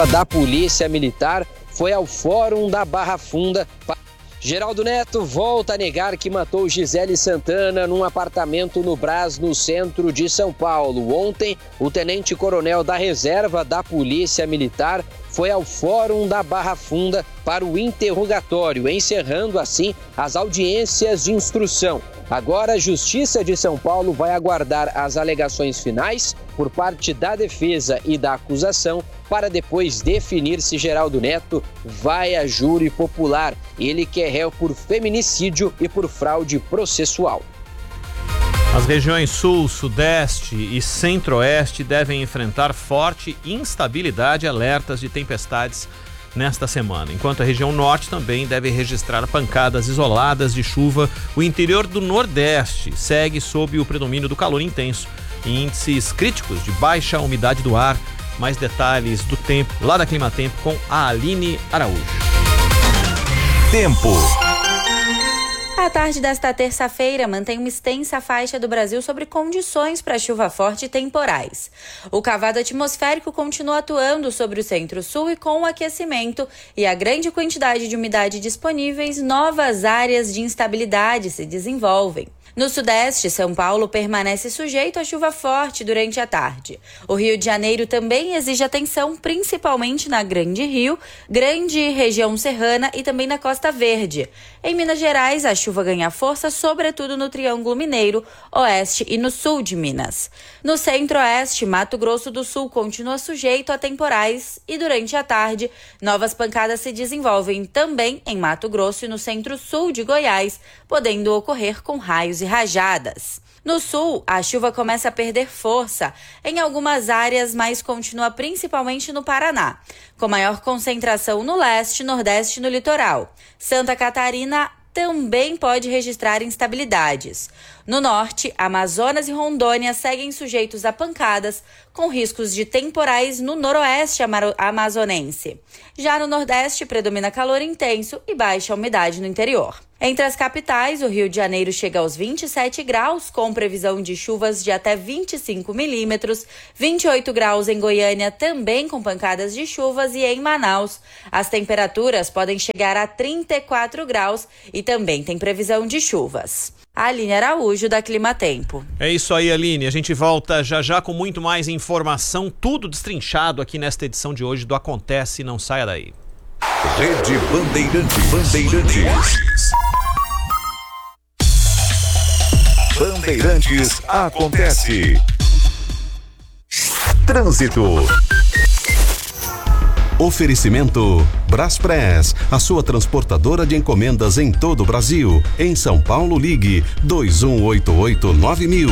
da Polícia Militar foi ao Fórum da Barra Funda. Geraldo Neto volta a negar que matou Gisele Santana num apartamento no Brás, no centro de São Paulo. Ontem, o tenente-coronel da reserva da Polícia Militar foi ao Fórum da Barra Funda para o interrogatório, encerrando assim as audiências de instrução. Agora, a Justiça de São Paulo vai aguardar as alegações finais por parte da defesa e da acusação para depois definir se Geraldo Neto vai a júri popular. Ele que é réu por feminicídio e por fraude processual. As regiões Sul, Sudeste e Centro-Oeste devem enfrentar forte instabilidade e alertas de tempestades nesta semana, enquanto a região Norte também deve registrar pancadas isoladas de chuva. O interior do Nordeste segue sob o predomínio do calor intenso e índices críticos de baixa umidade do ar. Mais detalhes do tempo lá da Climatempo com a Aline Araújo. Tempo. A tarde desta terça-feira mantém uma extensa faixa do Brasil sobre condições para chuva forte e temporais. O cavado atmosférico continua atuando sobre o centro-sul e com o aquecimento e a grande quantidade de umidade disponíveis, novas áreas de instabilidade se desenvolvem. No Sudeste, São Paulo permanece sujeito a chuva forte durante a tarde. O Rio de Janeiro também exige atenção, principalmente na Grande Rio, grande região serrana e também na Costa Verde. Em Minas Gerais, a chuva ganha força, sobretudo no Triângulo Mineiro, Oeste e no Sul de Minas. No Centro-Oeste, Mato Grosso do Sul continua sujeito a temporais e durante a tarde, novas pancadas se desenvolvem também em Mato Grosso e no Centro-Sul de Goiás, podendo ocorrer com raios e rajadas. No sul, a chuva começa a perder força em algumas áreas, mas continua principalmente no Paraná, com maior concentração no leste, nordeste e no litoral. Santa Catarina também pode registrar instabilidades. No norte, Amazonas e Rondônia seguem sujeitos a pancadas, com riscos de temporais no noroeste amazonense. Já no nordeste, predomina calor intenso e baixa umidade no interior. Entre as capitais, o Rio de Janeiro chega aos 27 graus, com previsão de chuvas de até 25 milímetros, 28 graus em Goiânia, também com pancadas de chuvas, e em Manaus, as temperaturas podem chegar a 34 graus e também tem previsão de chuvas. Aline Araújo, da Climatempo. É isso aí, Aline. A gente volta já já com muito mais informação, tudo destrinchado aqui nesta edição de hoje do Acontece. Não saia daí. Rede Bandeirantes. Bandeirantes acontece. Trânsito. Oferecimento Braspress, a sua transportadora de encomendas em todo o Brasil. Em São Paulo, ligue 2188-9000.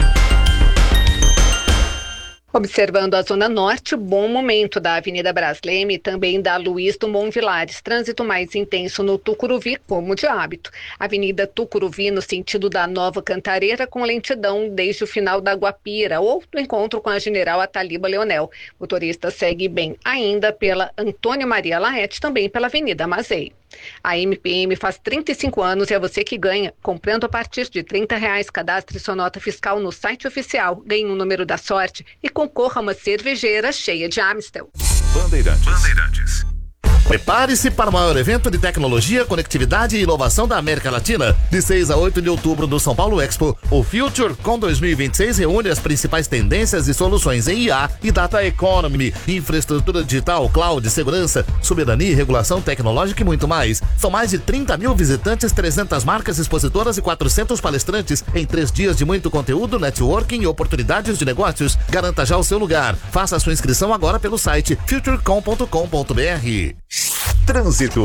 Observando a Zona Norte, bom momento da Avenida Brás Leme e também da Luiz Dumont Vilares. Trânsito mais intenso no Tucuruvi, como de hábito. Avenida Tucuruvi no sentido da Nova Cantareira, com lentidão desde o final da Guapira ou do encontro com a General Ataliba Leonel. O motorista segue bem ainda pela Antônio Maria Laete, também pela Avenida Mazei. A MPM faz 35 anos e é você que ganha. Comprando a partir de R$30, cadastre sua nota fiscal no site oficial, ganhe um número da sorte e concorra a uma cervejeira cheia de Amstel. Bandeirantes. Prepare-se para o maior evento de tecnologia, conectividade e inovação da América Latina. De 6 a 8 de outubro no São Paulo Expo, o FutureCon 2026 reúne as principais tendências e soluções em IA e Data Economy, infraestrutura digital, cloud, segurança, soberania, regulação tecnológica e muito mais. São mais de 30 mil visitantes, 300 marcas expositoras e 400 palestrantes em 3 dias de muito conteúdo, networking e oportunidades de negócios. Garanta já o seu lugar. Faça a sua inscrição agora pelo site futurecon.com.br. Trânsito.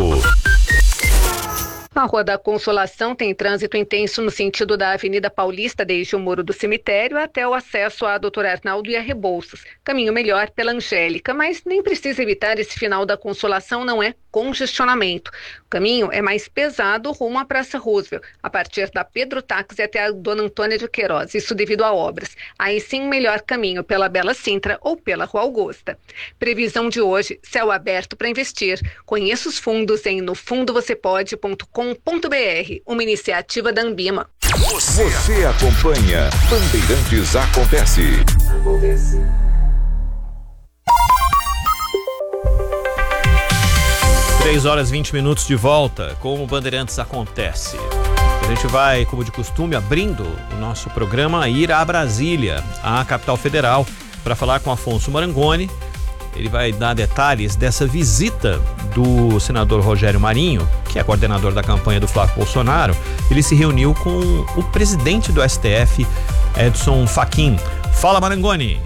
A Rua da Consolação tem trânsito intenso no sentido da Avenida Paulista, desde o Muro do Cemitério até o acesso a Dr. Arnaldo e a Rebouças. Caminho melhor pela Angélica, mas nem precisa evitar esse final da Consolação, não é congestionamento. O caminho é mais pesado rumo à Praça Roosevelt, a partir da Pedro Táxi até a Dona Antônia de Queiroz, isso devido a obras. Aí sim, melhor caminho pela Bela Sintra ou pela Rua Augusta. Previsão de hoje, céu aberto para investir. Conheça os fundos em nofundovocêpode.com.br, uma iniciativa da Ambima. Você acompanha Bandeirantes Acontece. 6h20 de volta com o Bandeirantes Acontece. A gente vai, como de costume, abrindo o nosso programa, ir a Brasília, a capital federal, para falar com Afonso Marangoni. Ele vai dar detalhes dessa visita do senador Rogério Marinho, que é coordenador da campanha do Flávio Bolsonaro. Ele se reuniu com o presidente do STF, Edson Fachin. Fala, Marangoni.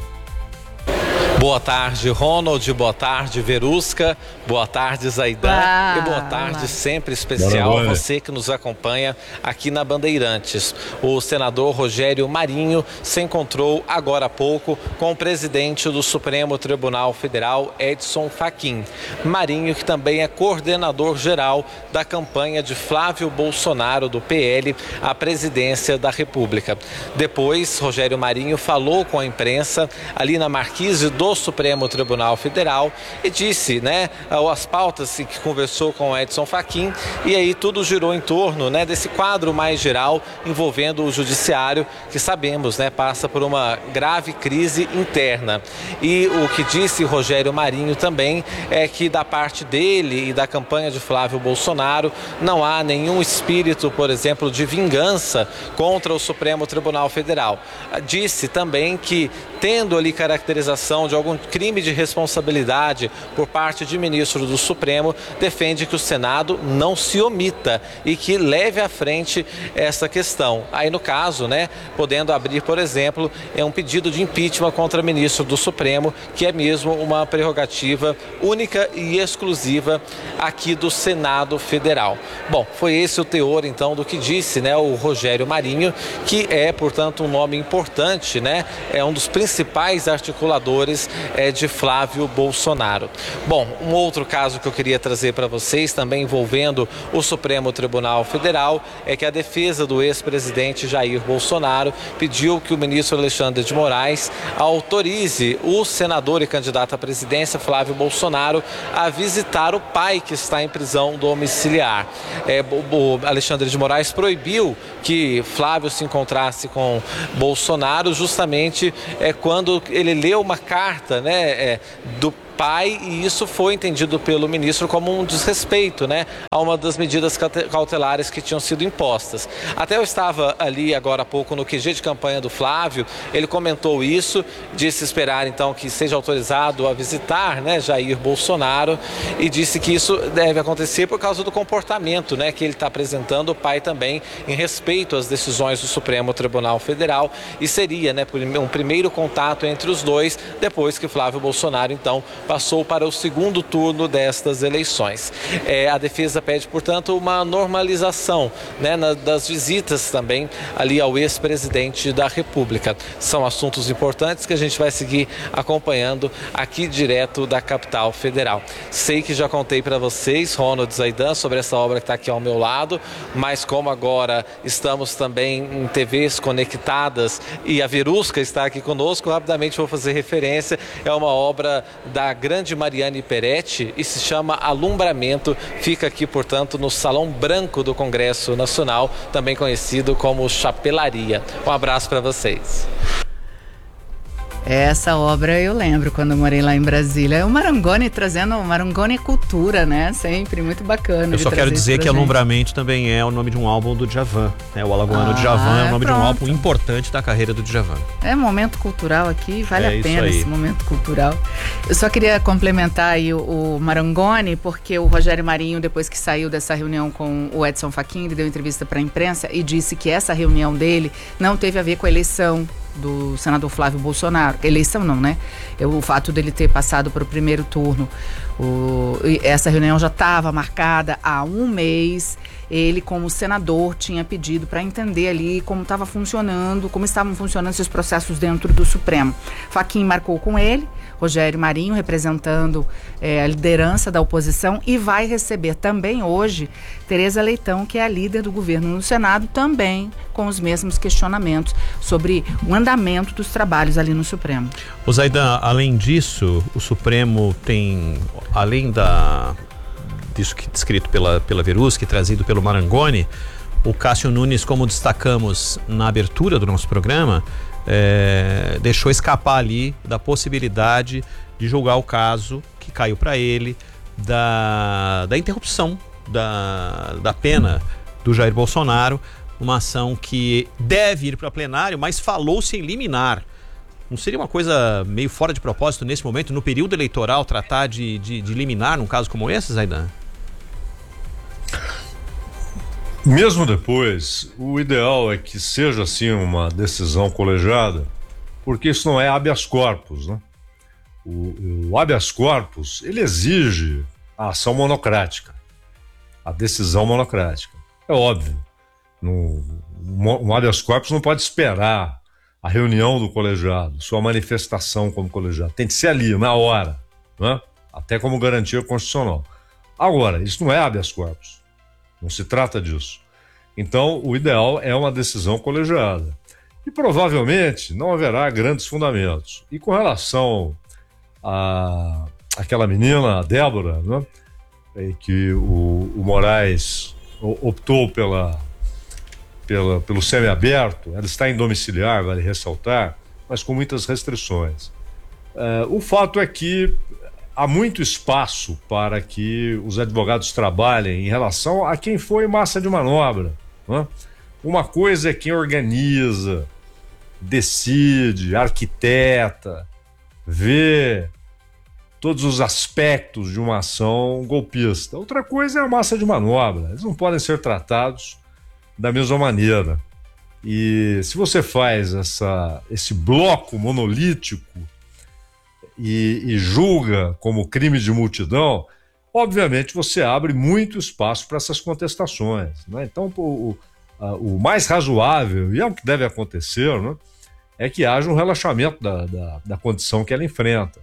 Boa tarde, Ronald. Boa tarde, Verusca. Boa tarde, Zaidan. E boa tarde sempre especial a você que nos acompanha aqui na Bandeirantes. O senador Rogério Marinho se encontrou agora há pouco com o presidente do Supremo Tribunal Federal, Edson Fachin. Marinho, que também é coordenador geral da campanha de Flávio Bolsonaro, do PL, à presidência da República. Depois, Rogério Marinho falou com a imprensa ali na Marquise do Supremo Tribunal Federal e disse, as pautas que conversou com o Edson Fachin, e aí tudo girou em torno, desse quadro mais geral envolvendo o judiciário, que sabemos, passa por uma grave crise interna. E o que disse Rogério Marinho também é que da parte dele e da campanha de Flávio Bolsonaro não há nenhum espírito, por exemplo, de vingança contra o Supremo Tribunal Federal. Disse também que, tendo ali caracterização de algum crime de responsabilidade por parte de ministro do Supremo, defende que o Senado não se omita e que leve à frente essa questão. Aí, no caso, podendo abrir, por exemplo, um pedido de impeachment contra ministro do Supremo, que é mesmo uma prerrogativa única e exclusiva aqui do Senado Federal. Bom, foi esse o teor, então, do que disse, o Rogério Marinho, que é, portanto, um nome importante, é um dos principais articuladores de Flávio Bolsonaro. Bom, um outro caso que eu queria trazer para vocês, também envolvendo o Supremo Tribunal Federal, é que a defesa do ex-presidente Jair Bolsonaro pediu que o ministro Alexandre de Moraes autorize o senador e candidato à presidência Flávio Bolsonaro a visitar o pai, que está em prisão domiciliar. O Alexandre de Moraes proibiu que Flávio se encontrasse com Bolsonaro justamente quando ele leu uma carta do pai, e isso foi entendido pelo ministro como um desrespeito, a uma das medidas cautelares que tinham sido impostas. Até eu estava ali agora há pouco no QG de campanha do Flávio, ele comentou isso, disse esperar então que seja autorizado a visitar, Jair Bolsonaro, e disse que isso deve acontecer por causa do comportamento, que ele está apresentando, o pai também, em respeito às decisões do Supremo Tribunal Federal, e seria, um primeiro contato entre os dois, depois que Flávio Bolsonaro, então, passou para o segundo turno destas eleições. A defesa pede, portanto, uma normalização das visitas também ali ao ex-presidente da República. São assuntos importantes que a gente vai seguir acompanhando aqui direto da capital federal. Sei que já contei para vocês, Ronald, Zaidan, sobre essa obra que está aqui ao meu lado, mas como agora estamos também em TVs conectadas e a Verusca está aqui conosco, rapidamente vou fazer referência. É uma obra da grande Mariane Peretti e se chama Alumbramento. Fica aqui, portanto, no Salão Branco do Congresso Nacional, também conhecido como Chapelaria. Um abraço para vocês. Essa obra eu lembro quando eu morei lá em Brasília. O Marangoni trazendo, o Marangoni é cultura, Sempre, muito bacana. Eu só quero dizer que Alumbramento também é o nome de um álbum do Djavan. O Alagoano Djavan é o nome de um álbum importante da carreira do Djavan. É momento cultural aqui, vale a pena esse momento cultural. Eu só queria complementar aí o Marangoni, porque o Rogério Marinho, depois que saiu dessa reunião com o Edson Fachin, ele deu entrevista para a imprensa e disse que essa reunião dele não teve a ver com a eleição do senador Flávio Bolsonaro. Eleição não, O fato dele ter passado para o primeiro turno. Essa reunião já estava marcada há um mês. Ele, como senador, tinha pedido para entender ali como estavam funcionando esses processos dentro do Supremo. Fachin marcou com ele, Rogério Marinho, representando a liderança da oposição, e vai receber também hoje Tereza Leitão, que é a líder do governo no Senado, também com os mesmos questionamentos sobre o andamento dos trabalhos ali no Supremo. O Zaidan, além disso, o Supremo tem, além disso que descrito pela Verusca e trazido pelo Marangoni, o Cássio Nunes, como destacamos na abertura do nosso programa, deixou escapar ali da possibilidade de julgar o caso que caiu para ele da interrupção da pena do Jair Bolsonaro, uma ação que deve ir para plenário, mas falou-se em liminar. Não seria uma coisa meio fora de propósito nesse momento, no período eleitoral, tratar de liminar num caso como esse, Zaidan? Mesmo depois, o ideal é que seja assim uma decisão colegiada, porque isso não é habeas corpus, né? O habeas corpus, ele exige a ação monocrática, a decisão monocrática. É óbvio, um habeas corpus não pode esperar a reunião do colegiado, sua manifestação como colegiado. Tem que ser ali, na hora, né? Até como garantia constitucional. Agora, isso não é habeas corpus. Não se trata disso. Então, o ideal é uma decisão colegiada. E provavelmente não haverá grandes fundamentos. E com relação àquela menina, a Débora, né? Que o Moraes optou pelo semiaberto, ela está em domiciliar, vale ressaltar, mas com muitas restrições. O fato é que há muito espaço para que os advogados trabalhem em relação a quem foi massa de manobra, né? Uma coisa é quem organiza, decide, arquiteta, vê todos os aspectos de uma ação golpista. Outra coisa é a massa de manobra. Eles não podem ser tratados da mesma maneira. E se você faz esse bloco monolítico e julga como crime de multidão, obviamente você abre muito espaço para essas contestações, né? Então, o mais razoável, e é o que deve acontecer, né, é que haja um relaxamento da condição que ela enfrenta.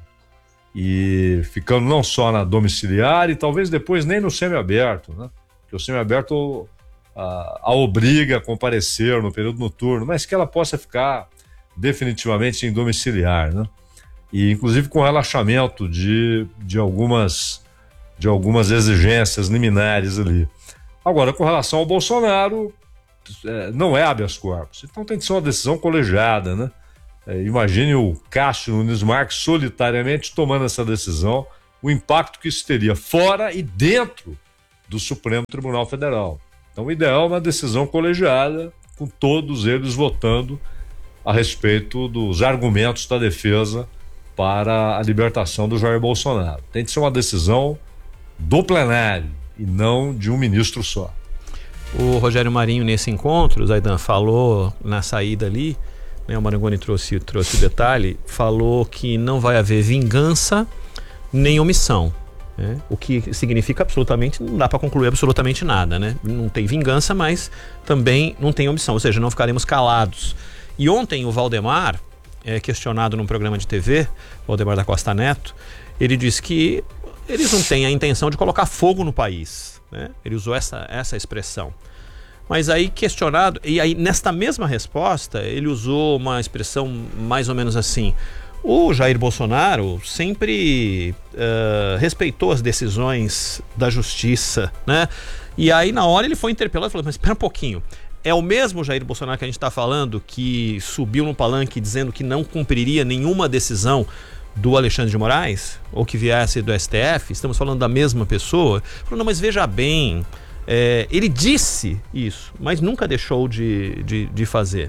E ficando não só na domiciliar e talvez depois nem no semiaberto, né? Porque o semiaberto a obriga a comparecer no período noturno, mas que ela possa ficar definitivamente em domiciliar, né? E inclusive com relaxamento de algumas exigências liminares ali. Agora, com relação ao Bolsonaro, não é habeas corpus, então tem que ser uma decisão colegiada, né? Imagine o Cássio Nunes Marques solitariamente tomando essa decisão, o impacto que isso teria fora e dentro do Supremo Tribunal Federal. Então, o ideal é uma decisão colegiada, com todos eles votando a respeito dos argumentos da defesa para a libertação do Jair Bolsonaro. Tem que ser uma decisão do plenário e não de um ministro só. O Rogério Marinho, nesse encontro, Zaidan, falou na saída ali, né, o Marangoni trouxe o detalhe, falou que não vai haver vingança nem omissão. Né? O que significa absolutamente, não dá para concluir absolutamente nada, né? Não tem vingança, mas também não tem omissão, ou seja, não ficaremos calados. E ontem o Valdemar, questionado num programa de TV, Valdemar da Costa Neto, ele disse que eles não têm a intenção de colocar fogo no país, né? Ele usou essa expressão. Mas aí questionado, e aí nesta mesma resposta ele usou uma expressão mais ou menos assim: o Jair Bolsonaro sempre respeitou as decisões da justiça, né? E aí na hora ele foi interpelado e falou: mas espera um pouquinho, é o mesmo Jair Bolsonaro que a gente está falando que subiu no palanque dizendo que não cumpriria nenhuma decisão do Alexandre de Moraes, ou que viesse do STF? Estamos falando da mesma pessoa? Falou: não, mas veja bem, ele disse isso, mas nunca deixou de fazer.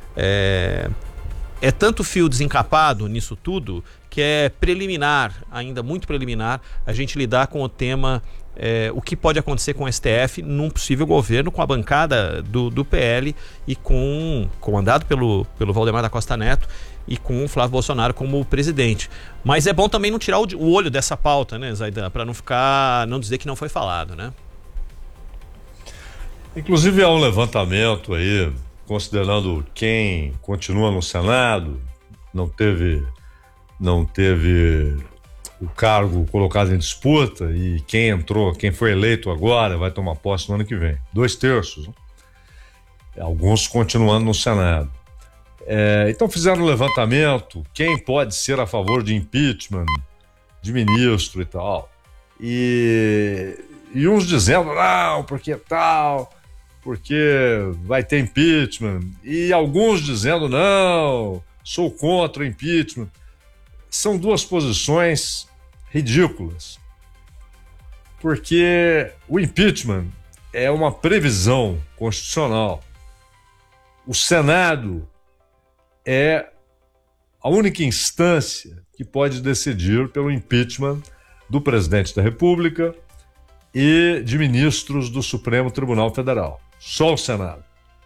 É tanto fio desencapado nisso tudo que é preliminar, ainda muito preliminar, a gente lidar com o tema, o que pode acontecer com o STF num possível governo com a bancada do PL e comandado pelo Valdemar da Costa Neto e com o Flávio Bolsonaro como presidente. Mas é bom também não tirar o olho dessa pauta, né, Zaidan, para não dizer que não foi falado, né? Inclusive há um levantamento aí, considerando quem continua no Senado, não teve o cargo colocado em disputa, e quem foi eleito agora vai tomar posse no ano que vem. 2/3, né? Alguns continuando no Senado. Então fizeram um levantamento, quem pode ser a favor de impeachment de ministro e tal. E uns dizendo, não, porque tal, porque vai ter impeachment. E alguns dizendo, não, sou contra o impeachment. São duas posições ridículas. Porque o impeachment é uma previsão constitucional. O Senado é a única instância que pode decidir pelo impeachment do presidente da República e de ministros do Supremo Tribunal Federal. Só o Senado.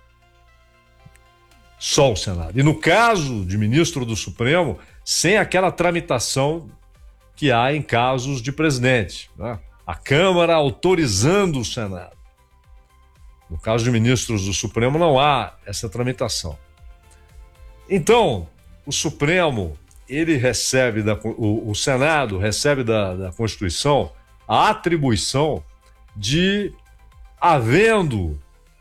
Só o Senado. E no caso de ministro do Supremo, sem aquela tramitação que há em casos de presidente, né? A Câmara autorizando o Senado. No caso de ministros do Supremo, não há essa tramitação. Então, o Supremo, ele recebe, o Senado recebe da Constituição a atribuição de, havendo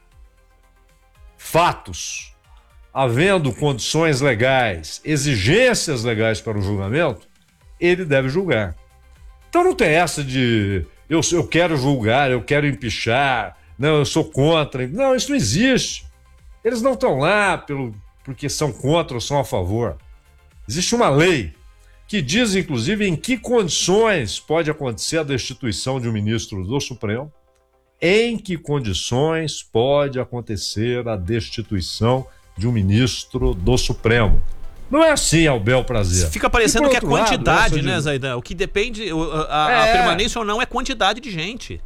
fatos, havendo condições legais, exigências legais para o julgamento, ele deve julgar. Então não tem essa de eu quero julgar, eu quero empichar, não, eu sou contra. Não, isso não existe. Eles não estão lá porque são contra ou são a favor. Existe uma lei que diz, inclusive, em que condições pode acontecer a destituição de um ministro do Supremo, em que condições pode acontecer a destituição de um ministro do Supremo. Não é assim ao bel prazer. Fica parecendo que é quantidade, né, Zaidan? O que depende, a permanência ou não é quantidade de gente.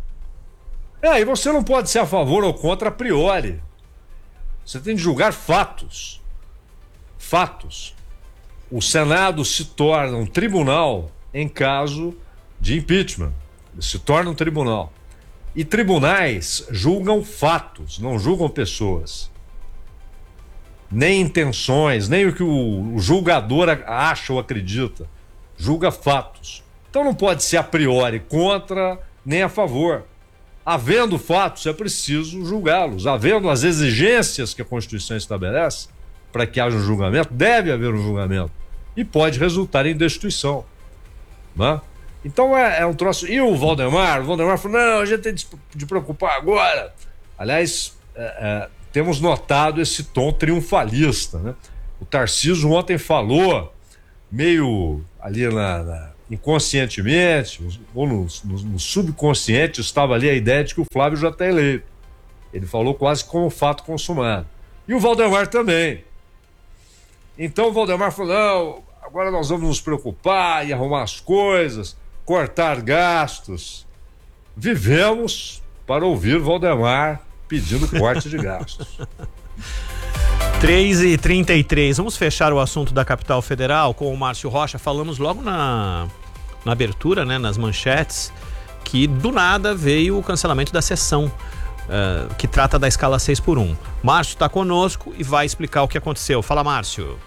E você não pode ser a favor ou contra a priori. Você tem de julgar fatos. Fatos. O Senado se torna um tribunal em caso de impeachment. Ele se torna um tribunal. E tribunais julgam fatos, não julgam pessoas. Nem intenções, nem o que o julgador acha ou acredita. Julga fatos. Então não pode ser a priori contra nem a favor. Havendo fatos, é preciso julgá-los. Havendo as exigências que a Constituição estabelece para que haja um julgamento, deve haver um julgamento. E pode resultar em destituição. Né? Então é um troço. E o Valdemar falou: não, a gente tem de preocupar agora. Aliás, temos notado esse tom triunfalista. Né? O Tarcísio ontem falou, meio ali inconscientemente, ou no subconsciente, estava ali a ideia de que o Flávio já está eleito. Ele falou quase como um fato consumado. E o Valdemar também. Então o Valdemar falou: não, agora nós vamos nos preocupar e arrumar as coisas, cortar gastos. Vivemos para ouvir Valdemar pedindo corte de gastos. 3h33. Vamos fechar o assunto da capital federal com o Márcio Rocha. Falamos logo na abertura, né, nas manchetes, que do nada veio o cancelamento da sessão que trata da escala 6x1. Márcio está conosco e vai explicar o que aconteceu. Fala, Márcio.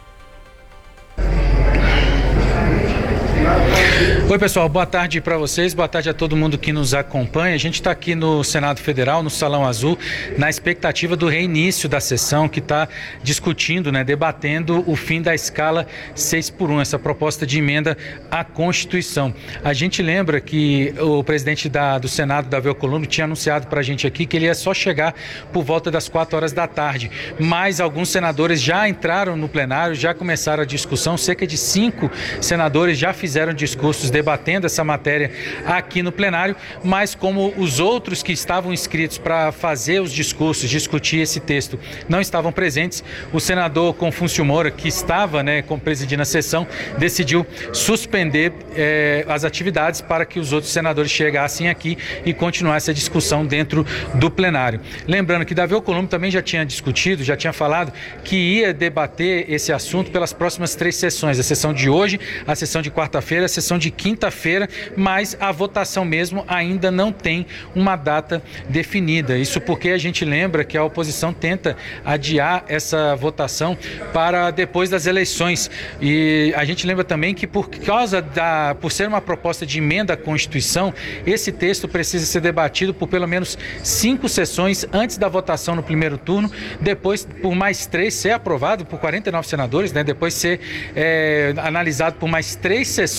Oi, pessoal, boa tarde para vocês, boa tarde a todo mundo que nos acompanha. A gente está aqui no Senado Federal, no Salão Azul, na expectativa do reinício da sessão que está discutindo, debatendo o fim da escala 6x1, essa proposta de emenda à Constituição. A gente lembra que o presidente do Senado, Davi Alcolumbre, tinha anunciado para a gente aqui que ele ia só chegar por volta das 4 horas da tarde, mas alguns senadores já entraram no plenário, já começaram a discussão, cerca de 5 senadores já fizeram discursos debatendo essa matéria aqui no plenário, mas como os outros que estavam inscritos para fazer os discursos, discutir esse texto, não estavam presentes, o senador Confúcio Moura, que estava presidindo a sessão, decidiu suspender as atividades para que os outros senadores chegassem aqui e continuassem a discussão dentro do plenário. Lembrando que Davi Alcolumbre também já tinha discutido, já tinha falado que ia debater esse assunto pelas próximas 3 sessões, a sessão de hoje, a sessão de quarta-feira, a sessão de quinta-feira, mas a votação mesmo ainda não tem uma data definida. Isso porque a gente lembra que a oposição tenta adiar essa votação para depois das eleições. E a gente lembra também que por ser uma proposta de emenda à Constituição, esse texto precisa ser debatido por pelo menos 5 sessões antes da votação no primeiro turno, depois por mais 3 ser aprovado por 49 senadores, depois ser analisado por mais 3 sessões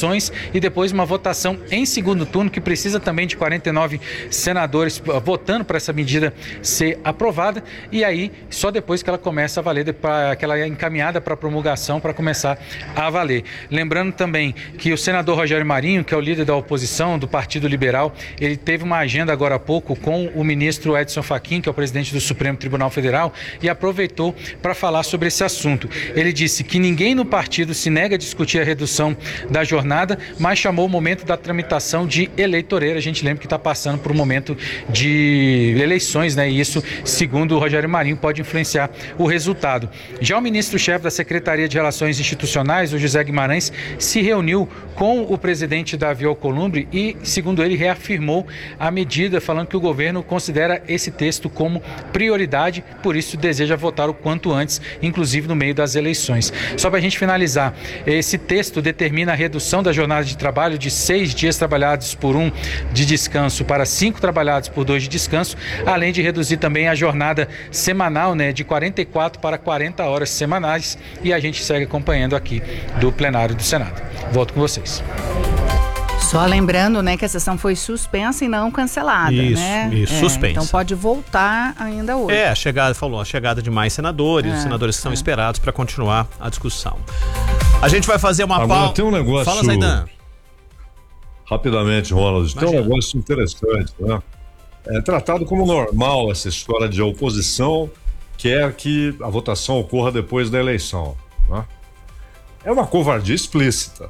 e depois uma votação em segundo turno, que precisa também de 49 senadores votando para essa medida ser aprovada, e aí só depois que ela começa a valer, que ela é encaminhada para promulgação para começar a valer. Lembrando também que o senador Rogério Marinho, que é o líder da oposição do Partido Liberal, ele teve uma agenda agora há pouco com o ministro Edson Fachin, que é o presidente do Supremo Tribunal Federal, e aproveitou para falar sobre esse assunto. Ele disse que ninguém no partido se nega a discutir a redução da jornada, mas chamou o momento da tramitação de eleitoreira. A gente lembra que está passando por um momento de eleições, né? E isso, segundo o Rogério Marinho, pode influenciar o resultado. Já o ministro-chefe da Secretaria de Relações Institucionais, o José Guimarães, se reuniu com o presidente Davi Alcolumbre e, segundo ele, reafirmou a medida, falando que o governo considera esse texto como prioridade, por isso deseja votar o quanto antes, inclusive no meio das eleições. Só para a gente finalizar, esse texto determina a redução da jornada de trabalho de 6 dias trabalhados por 1 de descanso para 5 trabalhados por 2 de descanso, além de reduzir também a jornada semanal, né, de 44 para 40 horas semanais, e a gente segue acompanhando aqui do plenário do Senado. Volto com vocês. Só lembrando, né, que a sessão foi suspensa e não cancelada, né? Isso, suspensa. Então pode voltar ainda hoje. A chegada de mais senadores, os senadores que são esperados para continuar a discussão. A gente vai fazer uma pausa. Agora tem um negócio... Fala, Zaidan. Rapidamente, Ronald, tem um negócio interessante, né? É tratado como normal essa história de oposição quer que a votação ocorra depois da eleição, né? É uma covardia explícita.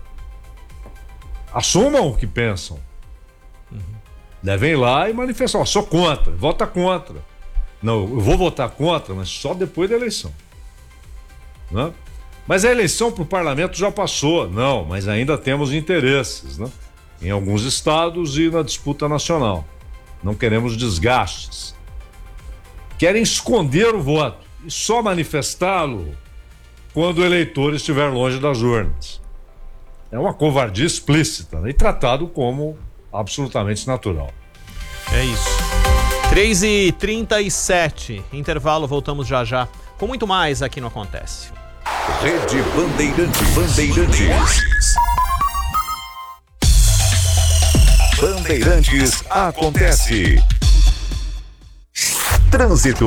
Assumam o que pensam. Devem ir lá e manifestar. Sou contra, vota contra. Não, eu vou votar contra, mas só depois da eleição, né? Mas a eleição para o parlamento já passou. Não, mas ainda temos interesses, né? Em alguns estados e na disputa nacional. Não queremos desgastes. Querem esconder o voto e só manifestá-lo quando o eleitor estiver longe das urnas. É uma covardia explícita, né? E tratado como absolutamente natural. É isso. 3h37, intervalo, voltamos já com muito mais aqui no Acontece. Rede Bandeirantes. Bandeirantes acontece. Trânsito.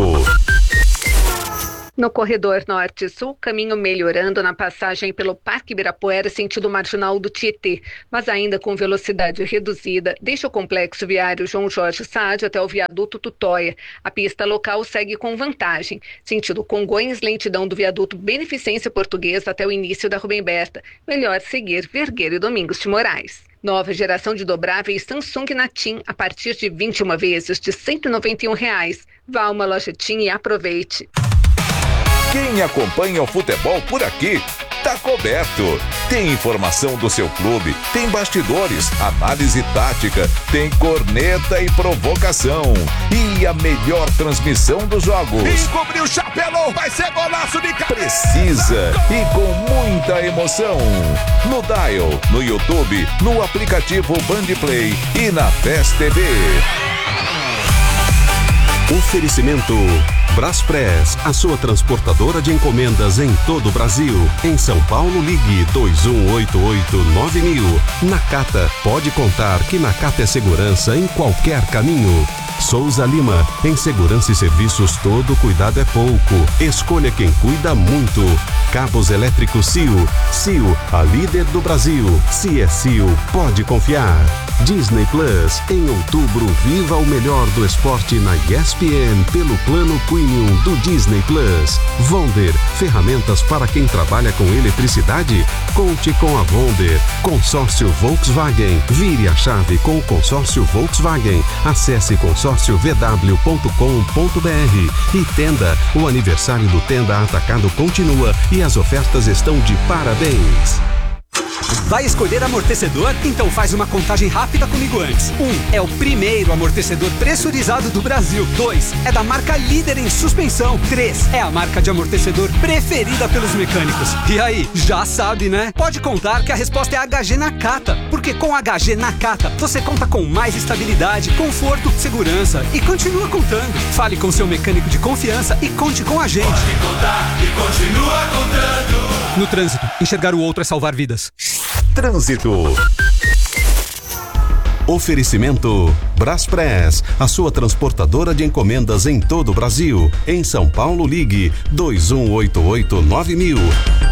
No corredor norte-sul, caminho melhorando na passagem pelo Parque Ibirapuera, sentido marginal do Tietê, mas ainda com velocidade reduzida, deixa o complexo viário João Jorge Saad até o viaduto Tutóia. A pista local segue com vantagem, sentido Congonhas, lentidão do viaduto Beneficência Portuguesa até o início da Rubem Berta. Melhor seguir Vergueiro e Domingos de Moraes. Nova geração de dobráveis Samsung na TIM a partir de 21 vezes de R$ 191. Vá a uma loja TIM e aproveite. Quem acompanha o futebol por aqui tá coberto. Tem informação do seu clube, tem bastidores, análise tática, tem corneta e provocação. E a melhor transmissão dos jogos. Encobriu o chapéu, vai ser golaço de cabeça. Precisa e com muita emoção. No Dial, no YouTube, no aplicativo Bandplay e na Fest TV. Oferecimento Braspress, a sua transportadora de encomendas em todo o Brasil. Em São Paulo, ligue 2188-9000. Nakata, pode contar que Nakata é segurança em qualquer caminho. Souza Lima, em segurança e serviços todo cuidado é pouco. Escolha quem cuida muito. Cabos elétricos CIO. CIO, a líder do Brasil. Se é CIO, pode confiar. Disney Plus, em outubro, viva o melhor do esporte na ESPN pelo plano Premium do Disney Plus. Vonder, ferramentas para quem trabalha com eletricidade? Conte com a Vonder. Consórcio Volkswagen, vire a chave com o consórcio Volkswagen. Acesse consórciovw.com.br. E Tenda, o aniversário do Tenda Atacado continua e as ofertas estão de parabéns. Vai escolher amortecedor? Então faz uma contagem rápida comigo antes. 1. É o primeiro amortecedor pressurizado do Brasil. 2. É da marca líder em suspensão. 3. É a marca de amortecedor preferida pelos mecânicos. E aí, já sabe, né? Pode contar que a resposta é HG Nakata. Porque com HG Nakata, você conta com mais estabilidade, conforto, segurança e continua contando. Fale com seu mecânico de confiança e conte com a gente. Pode contar e continua contando. No trânsito, enxergar o outro é salvar vidas. Trânsito. Oferecimento Braspress, a sua transportadora de encomendas em todo o Brasil. Em São Paulo, ligue 2188-9000.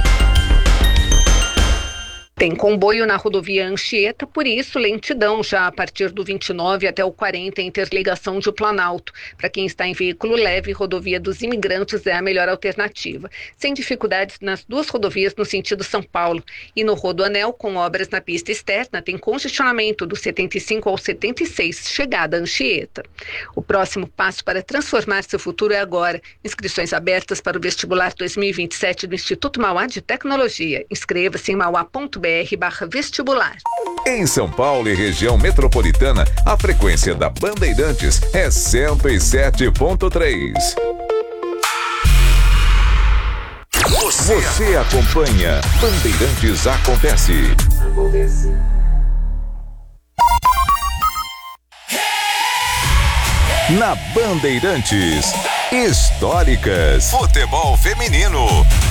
Tem comboio na rodovia Anchieta, por isso lentidão já a partir do 29 até o 40, interligação de Planalto. Para quem está em veículo leve, rodovia dos Imigrantes é a melhor alternativa. Sem dificuldades nas duas rodovias no sentido São Paulo. E no Rodoanel, com obras na pista externa, tem congestionamento do 75 ao 76, chegada a Anchieta. O próximo passo para transformar seu futuro é agora. Inscrições abertas para o vestibular 2027 do Instituto Mauá de Tecnologia. Inscreva-se em mauá.br/vestibular. Em São Paulo e região metropolitana, a frequência da Bandeirantes é 107.3. Você acompanha Bandeirantes Acontece. Na Bandeirantes, históricas, futebol feminino.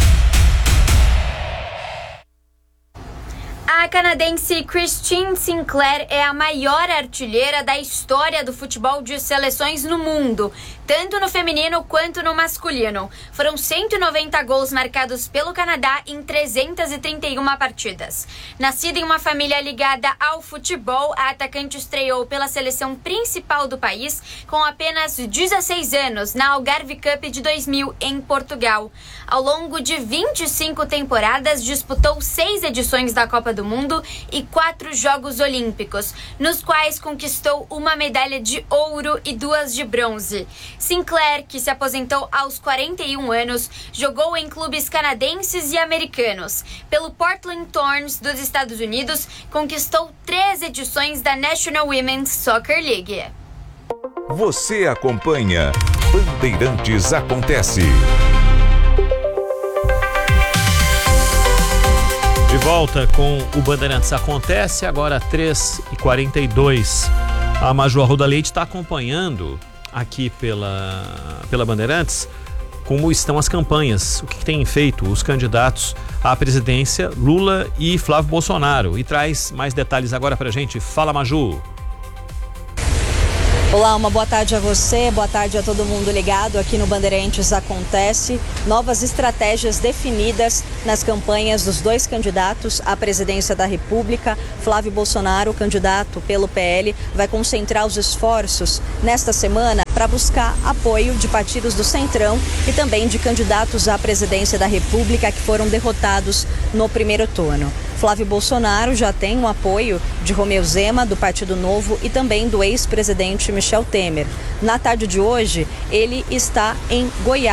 A canadense Christine Sinclair é a maior artilheira da história do futebol de seleções no mundo, tanto no feminino quanto no masculino. Foram 190 gols marcados pelo Canadá em 331 partidas. Nascida em uma família ligada ao futebol, a atacante estreou pela seleção principal do país com apenas 16 anos na Algarve Cup de 2000 em Portugal. Ao longo de 25 temporadas, disputou 6 edições da Copa do Mundo e 4 Jogos Olímpicos, nos quais conquistou uma medalha de ouro e 2 de bronze. Sinclair, que se aposentou aos 41 anos, jogou em clubes canadenses e americanos. Pelo Portland Thorns dos Estados Unidos, conquistou 3 edições da National Women's Soccer League. Você acompanha Bandeirantes Acontece. De volta com o Bandeirantes Acontece, agora 3h42. A Maju Arruda Leite está acompanhando aqui pela Bandeirantes como estão as campanhas, o que têm feito os candidatos à presidência, Lula e Flávio Bolsonaro. E traz mais detalhes agora pra gente. Fala, Maju. Olá, uma boa tarde a você, boa tarde a todo mundo ligado aqui no Bandeirantes Acontece. Novas estratégias definidas nas campanhas dos dois candidatos à presidência da República. Flávio Bolsonaro, candidato pelo PL, vai concentrar os esforços nesta semana para buscar apoio de partidos do Centrão e também de candidatos à presidência da República que foram derrotados no primeiro turno. Flávio Bolsonaro já tem um apoio de Romeu Zema, do Partido Novo, e também do ex-presidente Michel Temer. Na tarde de hoje, ele está em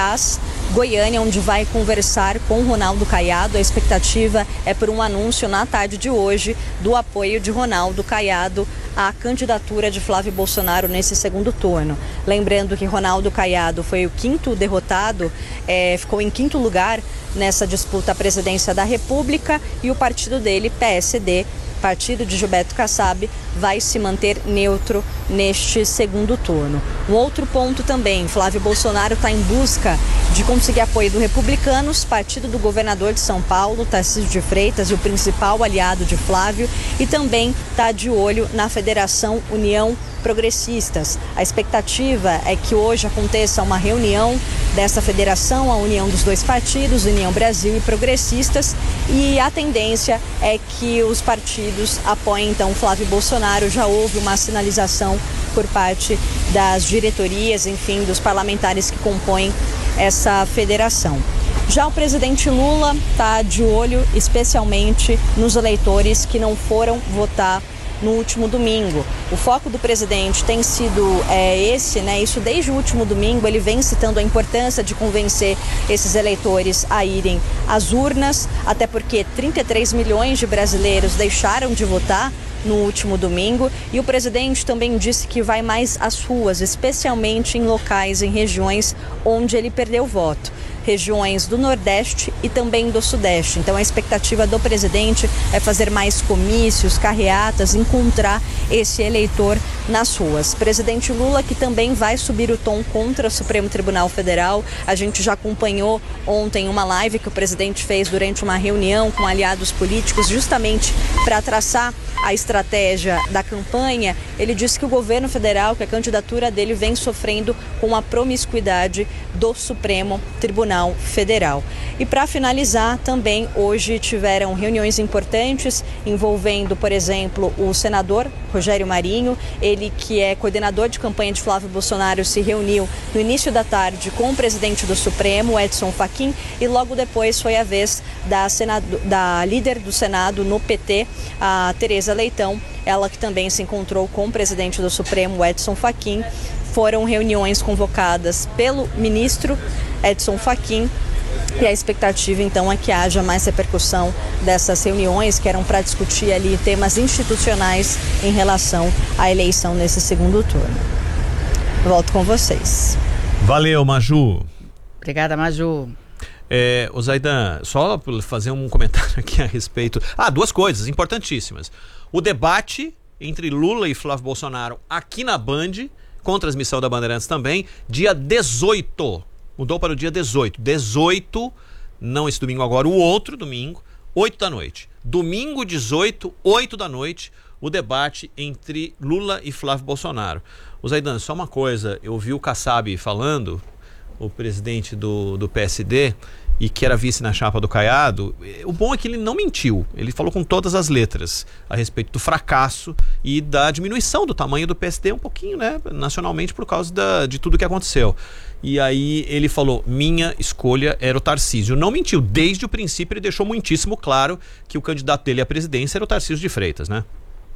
Goiânia, onde vai conversar com Ronaldo Caiado. A expectativa é por um anúncio na tarde de hoje do apoio de Ronaldo Caiado à candidatura de Flávio Bolsonaro nesse segundo turno. Lembrando que Ronaldo Caiado foi o quinto derrotado, ficou em quinto lugar nessa disputa à presidência da República, e o partido dele, PSD, partido de Gilberto Kassab, vai se manter neutro neste segundo turno. Um outro ponto também, Flávio Bolsonaro está em busca de conseguir apoio do Republicanos, partido do governador de São Paulo, Tarcísio de Freitas, e o principal aliado de Flávio, e também está de olho na Federação União Progressistas. A expectativa é que hoje aconteça uma reunião dessa federação, a união dos dois partidos, União Brasil e Progressistas, e a tendência é que os partidos apoiem então Flávio Bolsonaro. Já houve uma sinalização por parte das diretorias, enfim, dos parlamentares que compõem essa federação. Já o presidente Lula está de olho especialmente nos eleitores que não foram votar no último domingo. O foco do presidente tem sido isso desde o último domingo. Ele vem citando a importância de convencer esses eleitores a irem às urnas, até porque 33 milhões de brasileiros deixaram de votar no último domingo, e o presidente também disse que vai mais às ruas, especialmente em locais, em regiões onde ele perdeu voto. regiões do Nordeste e também do Sudeste. Então a expectativa do presidente é fazer mais comícios, carreatas, encontrar esse eleitor nas ruas. Presidente Lula, que também vai subir o tom contra o Supremo Tribunal Federal. A gente já acompanhou ontem uma live que o presidente fez durante uma reunião com aliados políticos, justamente para traçar a estratégia da campanha. Ele disse que o governo federal, que a candidatura dele vem sofrendo com a promiscuidade do Supremo Tribunal Federal. E para finalizar, também hoje tiveram reuniões importantes envolvendo, por exemplo, o senador Rogério Marinho. Ele, que é coordenador de campanha de Flávio Bolsonaro, se reuniu no início da tarde com o presidente do Supremo, Edson Fachin, e logo depois foi a vez da líder do Senado no PT, a Tereza Leitão, ela que também se encontrou com o presidente do Supremo, Edson Fachin. Foram reuniões convocadas pelo ministro Edson Fachin, e a expectativa então é que haja mais repercussão dessas reuniões, que eram para discutir ali temas institucionais em relação à eleição nesse segundo turno. Volto com vocês. Valeu, Maju. Obrigada, Maju. O Zaidan, só para fazer um comentário aqui a respeito. Duas coisas importantíssimas. O debate entre Lula e Flávio Bolsonaro aqui na Band, com transmissão da Bandeirantes também, dia 18. Mudou para o dia 18. 18, não esse domingo agora, o outro domingo, 8 da noite. Domingo 18, 8 da noite, o debate entre Lula e Flávio Bolsonaro. O Zaidan, só uma coisa, eu vi o Kassab falando, o presidente do PSD, e que era vice na chapa do Caiado. O bom é que ele não mentiu, ele falou com todas as letras a respeito do fracasso e da diminuição do tamanho do PSD um pouquinho, né, nacionalmente, por causa de tudo que aconteceu. E aí ele falou, minha escolha era o Tarcísio. Não mentiu, desde o princípio ele deixou muitíssimo claro que o candidato dele à presidência era o Tarcísio de Freitas, né?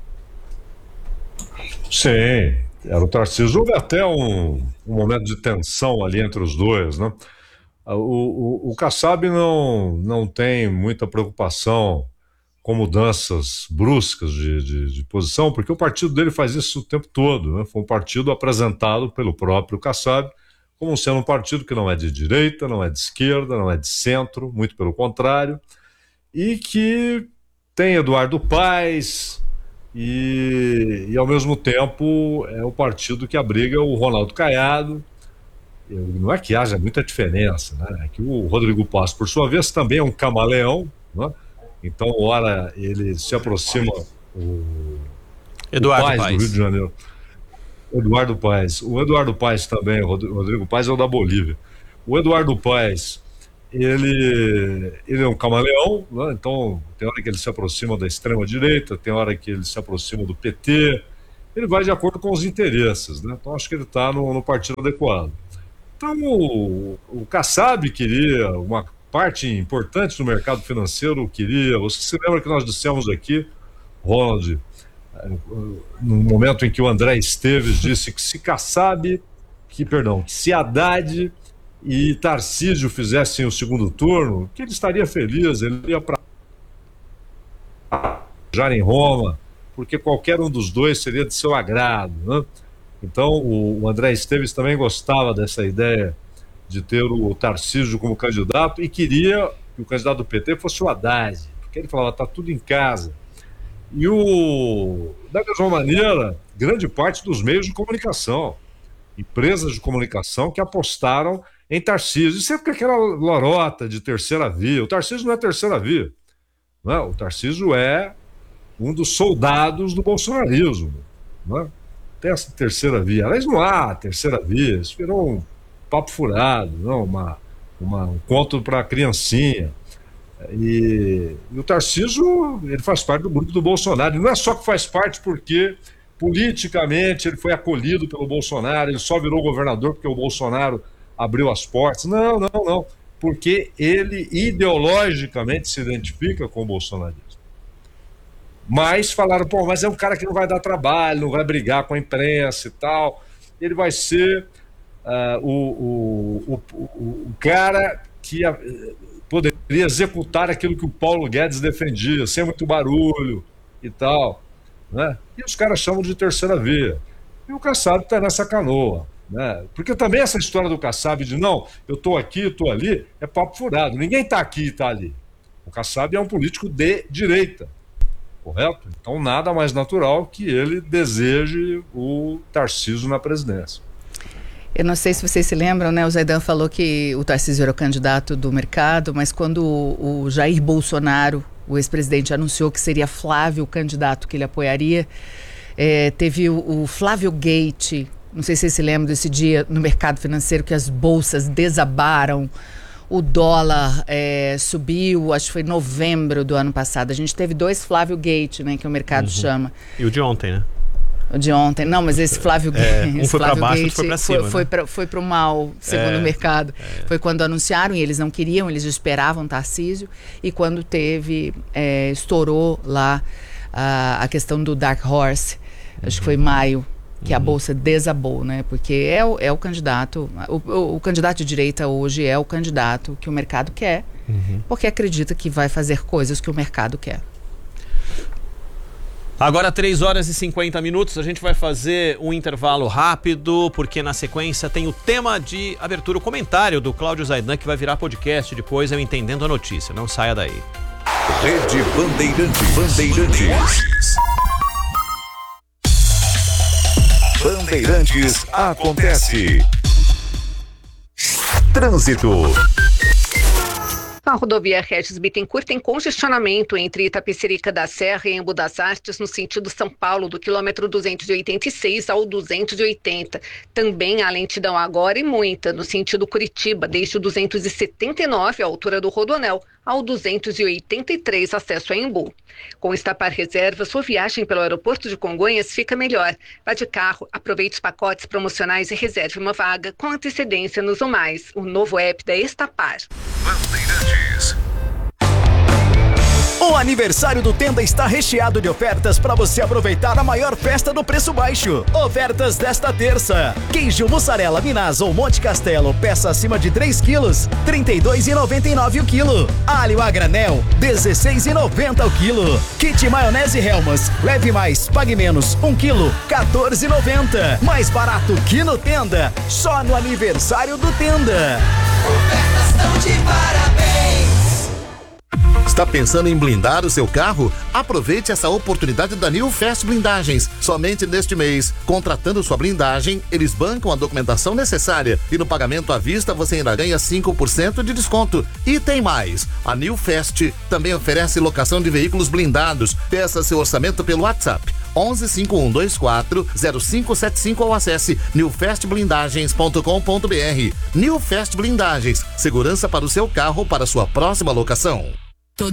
Sim, era o Tarcísio. Houve até um momento de tensão ali entre os dois, né? O Kassab não tem muita preocupação com mudanças bruscas de posição, porque o partido dele faz isso o tempo todo, né? Foi um partido apresentado pelo próprio Kassab como sendo um partido que não é de direita, não é de esquerda, não é de centro, muito pelo contrário, e que tem Eduardo Paes e ao mesmo tempo é o partido que abriga o Ronaldo Caiado. Não é que haja muita diferença, né? É que o Rodrigo Paes, por sua vez, também é um camaleão, né? Então, ora ele se aproxima Eduardo Paes Paes do Rio de Janeiro. Eduardo Paes. O Eduardo Paes também, o Rodrigo Paes é o da Bolívia. O Eduardo Paes, ele é um camaleão, né? Então tem hora que ele se aproxima da extrema-direita, tem hora que ele se aproxima do PT, ele vai de acordo com os interesses, né? Então acho que ele está no partido adequado. Então o Kassab queria, uma parte importante do mercado financeiro queria, você se lembra que nós dissemos aqui, Ronald, no momento em que o André Esteves disse que se se Haddad e Tarcísio fizessem o segundo turno, que ele estaria feliz, ele ia para em Roma, porque qualquer um dos dois seria de seu agrado, né? Então o André Esteves também gostava dessa ideia de ter o Tarcísio como candidato e queria que o candidato do PT fosse o Haddad, porque ele falava, tá tudo em casa. E da mesma maneira, grande parte dos meios de comunicação, empresas de comunicação que apostaram em Tarcísio, e sempre com aquela lorota de terceira via. O Tarcísio não é terceira via, não, o Tarcísio é um dos soldados do bolsonarismo, não é? Tem essa terceira via, aliás não há terceira via, isso virou um papo furado, não, um conto para criancinha. E o Tarcísio, ele faz parte do grupo do Bolsonaro, e não é só que faz parte porque politicamente ele foi acolhido pelo Bolsonaro, ele só virou governador porque o Bolsonaro abriu as portas, não, porque ele ideologicamente se identifica com o bolsonarismo. Mas falaram, mas é um cara que não vai dar trabalho, não vai brigar com a imprensa e tal, ele vai ser o cara que poderia executar aquilo que o Paulo Guedes defendia, sem muito barulho e tal, né? E os caras chamam de terceira via. E o Kassab está nessa canoa, Né? Porque também essa história do Kassab de não, eu estou aqui, eu estou ali, é papo furado. Ninguém está aqui e está ali. O Kassab é um político de direita, correto? Então nada mais natural que ele deseje o Tarcísio na presidência. Eu não sei se vocês se lembram, né? O Zaidan falou que o Tarcísio era o candidato do mercado, mas quando o Jair Bolsonaro, o ex-presidente, anunciou que seria Flávio o candidato que ele apoiaria, teve o Flávio Gate. Não sei se vocês se lembram desse dia no mercado financeiro que as bolsas desabaram, o dólar subiu, acho que foi em novembro do ano passado. A gente teve 2 Flávio Gate, né, que o mercado chama. E o de ontem, né? O de ontem, não, mas esse Flávio Gate... Um foi para baixo, outro foi para cima, foi para o mal, segundo o mercado. Foi quando anunciaram e eles não queriam, eles esperavam Tarcísio. E quando teve, estourou lá a questão do Dark Horse, acho que foi maio, que a bolsa desabou, né? Porque é o candidato, o candidato de direita hoje é o candidato que o mercado quer, porque acredita que vai fazer coisas que o mercado quer. Agora 3h50, a gente vai fazer um intervalo rápido, porque na sequência tem o tema de abertura, o comentário do Cláudio Zaidan, que vai virar podcast depois, eu Entendendo a Notícia. Não saia daí. Rede Bandeirantes. Bandeirantes acontece. Trânsito. A rodovia Regis Bittencourt tem congestionamento entre Itapecerica da Serra e Embu das Artes no sentido São Paulo, do quilômetro 286 ao 280. Também há lentidão agora e muita no sentido Curitiba, desde o 279, à altura do Rodoanel, ao 283, acesso a Embu. Com Estapar Reserva, sua viagem pelo aeroporto de Congonhas fica melhor. Vá de carro, aproveite os pacotes promocionais e reserve uma vaga com antecedência no Zoom+, o novo app da Estapar. Bandeirantes. O aniversário do Tenda está recheado de ofertas para você aproveitar a maior festa do preço baixo. Ofertas desta terça: queijo mussarela Minas ou Monte Castelo, peça acima de 3 quilos, R$ 32,99 o quilo. Alho a granel, R$ 16,90 o quilo. Kit maionese Hellmann's, leve mais, pague menos, 1 quilo, R$ 14,90. Mais barato que no Tenda, só no aniversário do Tenda. Ofertas estão de parabéns. Está pensando em blindar o seu carro? Aproveite essa oportunidade da New Fast Blindagens. Somente neste mês, contratando sua blindagem, eles bancam a documentação necessária e no pagamento à vista você ainda ganha 5% de desconto. E tem mais, a New Fast também oferece locação de veículos blindados. Peça seu orçamento pelo WhatsApp 11 5124 0575 ou acesse newfastblindagens.com.br. New Fast Blindagens, segurança para o seu carro para sua próxima locação.